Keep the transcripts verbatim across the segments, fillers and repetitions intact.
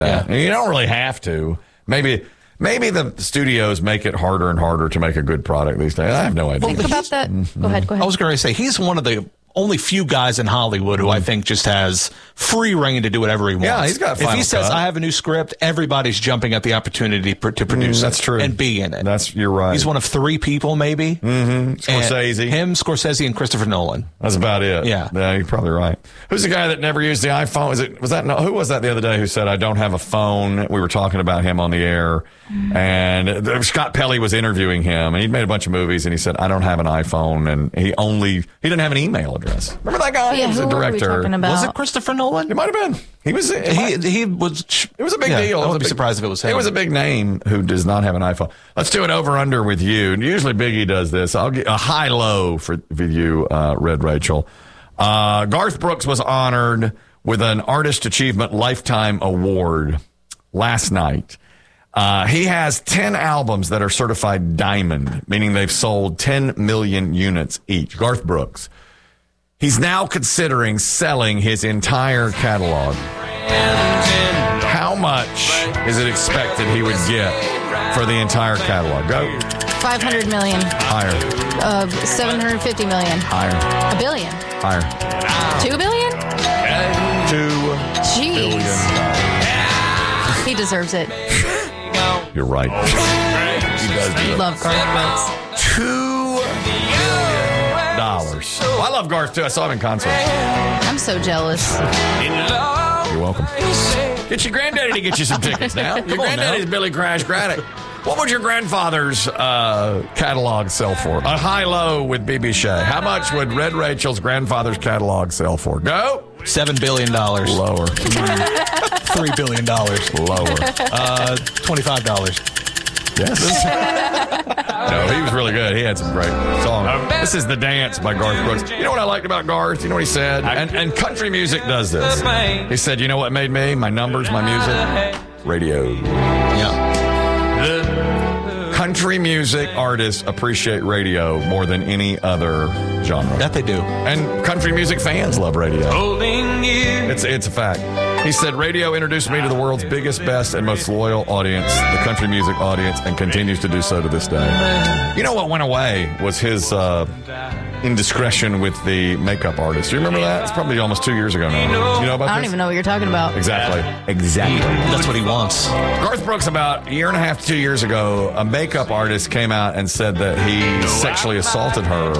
that. Yeah. You don't really have to. Maybe maybe the studios make it harder and harder to make a good product these days. I have no idea. Think about that. Mm-hmm. Go ahead, go ahead. I was going to say, he's one of the only few guys in Hollywood who I think just has free reign to do whatever he wants. Yeah, he's got final If he says, cut. I have a new script, everybody's jumping at the opportunity pr- to produce mm, it. That's true. And be in it. That's You're right. He's one of three people, maybe. Mm-hmm. Scorsese. And him, Scorsese, and Christopher Nolan. That's about it. Yeah. Yeah, you're probably right. Who's the guy that never used the iPhone? Was it? Was that? No, who was that the other day who said, I don't have a phone? We were talking about him on the air. Mm-hmm. And uh, Scott Pelley was interviewing him, and he'd made a bunch of movies, and he said, I don't have an iPhone, and he only, he didn't have an email address. Remember that guy? Yeah, he was who a director. Are we talking about? Was it Christopher Nolan? It might have been. He was. It He might, he was. it was a big yeah, deal. I It was wouldn't a be big- surprised if it was him. It was a big name who does not have an iPhone. Let's do an over under with you. And usually Biggie does this. I'll get a high low for for you, uh, Red Rachel. Uh, Garth Brooks was honored with an Artist Achievement Lifetime Award last night. Uh, he has ten albums that are certified diamond, meaning they've sold ten million units each. Garth Brooks. He's now considering selling his entire catalog. How much is it expected he would get for the entire catalog? Go. five hundred million. Higher. Uh, seven hundred fifty million. Higher. A billion. Higher. Two billion? Two Jeez. billion dollars. He deserves it. You're right. He does do it. Love Garth Brooks. Two billion dollars. Well, I love Garth too. I saw him in concert. I'm so jealous. You're welcome. Get your granddaddy to get you some tickets now. Your granddaddy's Billy Crash Craddock. What would your grandfather's uh, catalog sell for? A high-low with B B Shea. How much would Red Rachel's grandfather's catalog sell for? Go. Seven billion dollars. Lower. Three billion dollars. Lower. Uh, twenty-five dollars. Yes. No, he was really good. He had some great songs. This is The Dance by Garth Brooks. You know what I liked about Garth? You know what he said? And, and country music does this. He said, you know what made me? My numbers, my music? Radio. Yeah. Country music artists appreciate radio more than any other genre. That they do. And country music fans love radio. It's it's a fact. He said, radio introduced me to the world's biggest, best, and most loyal audience, the country music audience, and continues to do so to this day. You know what went away was his uh, indiscretion with the makeup artist. Do you remember that? It's probably almost two years ago now. You know about I don't this? even know what you're talking about. Exactly. Exactly. That's what he wants. Garth Brooks, about a year and a half to two years ago, a makeup artist came out and said that he sexually assaulted her.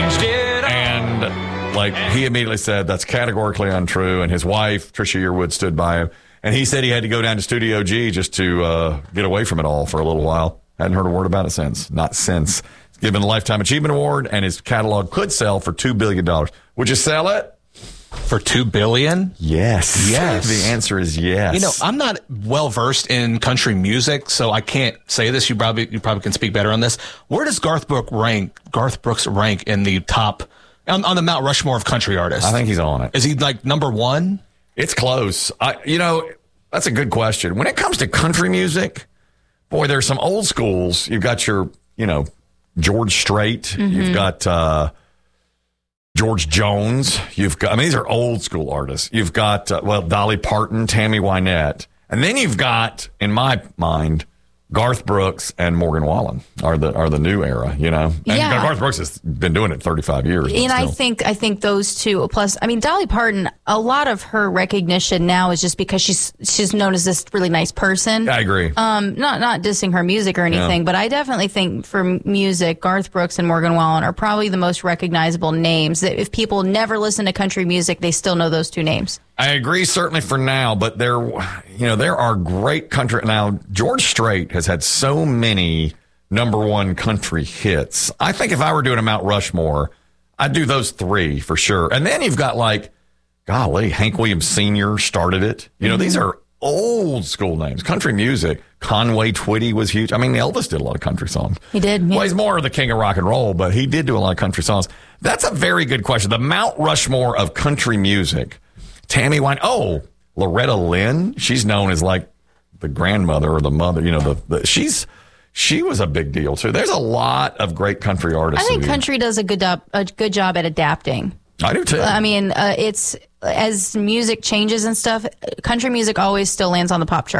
And, like, he immediately said that's categorically untrue. And his wife, Trisha Yearwood, stood by him. And he said he had to go down to Studio G just to uh, get away from it all for a little while. Hadn't heard a word about it since. Not since. He's given a Lifetime Achievement Award, and his catalog could sell for two billion dollars. Would you sell it? For two billion dollars? Yes. Yes. The answer is yes. You know, I'm not well versed in country music, so I can't say this. You probably you probably can speak better on this. Where does Garth Brooks rank? Garth Brooks rank in the top on, on the Mount Rushmore of country artists? I think he's on it. Is he like number one? It's close. I, you know, that's a good question. When it comes to country music, boy, there's some old schools. You've got your, you know, George Strait. Mm-hmm. You've got uh, George Jones. You've got, I mean, these are old school artists. You've got, uh, well, Dolly Parton, Tammy Wynette. And then you've got, in my mind, Garth Brooks and Morgan Wallen are the are the new era, you know. And Yeah. Garth Brooks has been doing it thirty-five years. but And I still. think I think those two. Plus, I mean, Dolly Parton. A lot of her recognition now is just because she's she's known as this really nice person. I agree. Um, not not dissing her music or anything, Yeah. but I definitely think for m- music, Garth Brooks and Morgan Wallen are probably the most recognizable names. That if people never listen to country music, they still know those two names. I agree, certainly for now, but there, you know, there are great country. Now, George Strait has had so many number one country hits. I think if I were doing a Mount Rushmore, I'd do those three for sure. And then you've got, like, golly, Hank Williams Senior started it. You know, mm-hmm. These are old school names. Country music. Conway Twitty was huge. I mean, Elvis did a lot of country songs. He did. Yeah. Well, he's more of the king of rock and roll, but he did do a lot of country songs. That's a very good question. The Mount Rushmore of country music. Tammy Wynette. Oh, Loretta Lynn. She's known as like the grandmother or the mother. You know, the, the she's she was a big deal too. There's a lot of great country artists. I think country does a good job, a good job at adapting. I do too. I mean, uh, it's as music changes and stuff, country music always still lands on the pop chart.